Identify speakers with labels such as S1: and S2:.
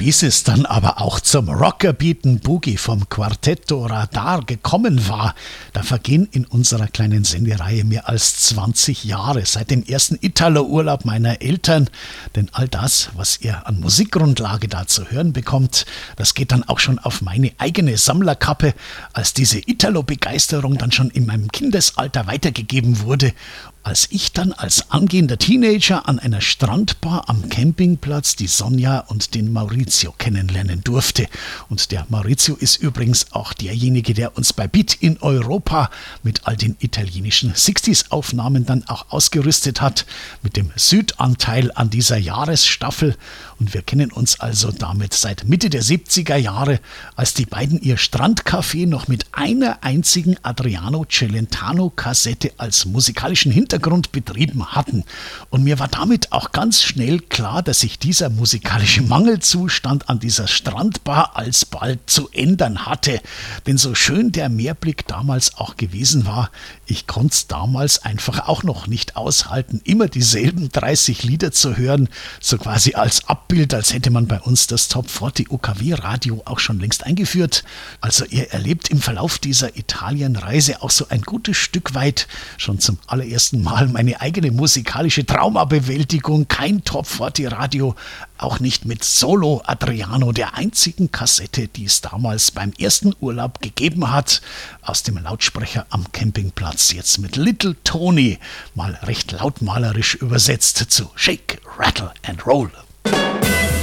S1: Bis es dann aber auch zum Rockerbeaten Boogie vom Quartetto Radar gekommen war, da vergehen in unserer kleinen Sendereihe mehr als 20 Jahre seit dem ersten Italo-Urlaub meiner Eltern. Denn all das, was ihr an Musikgrundlage da zu hören bekommt, das geht dann auch schon auf meine eigene Sammlerkappe, als diese Italo-Begeisterung dann schon in meinem Kindesalter weitergegeben wurde. Als ich dann als angehender Teenager an einer Strandbar am Campingplatz die Sonja und den Maurizio kennenlernen durfte. Und der Maurizio ist übrigens auch derjenige, der uns bei Beat in Europa mit all den italienischen 60s-Aufnahmen dann auch ausgerüstet hat, mit dem Südanteil an dieser Jahresstaffel. Und wir kennen uns also damit seit Mitte der 70er Jahre, als die beiden ihr Strandcafé noch mit einer einzigen Adriano Celentano-Kassette als musikalischen Hintergrund betrieben hatten. Und mir war damit auch ganz schnell klar, dass sich dieser musikalische Mangelzustand an dieser Strandbar alsbald zu ändern hatte. Denn so schön der Meerblick damals auch gewesen war, ich konnte es damals einfach auch noch nicht aushalten, immer dieselben 30 Lieder zu hören, so quasi als Abbild, als hätte man bei uns das Top 40 UKW-Radio auch schon längst eingeführt. Also ihr erlebt im Verlauf dieser Italienreise auch so ein gutes Stück weit schon zum allerersten Mal meine eigene musikalische Traumabewältigung. Kein Top 40 Radio, auch nicht mit Solo Adriano, der einzigen Kassette, die es damals beim ersten Urlaub gegeben hat, aus dem Lautsprecher am Campingplatz, jetzt mit Little Tony, mal recht lautmalerisch übersetzt zu Shake, Rattle and Roll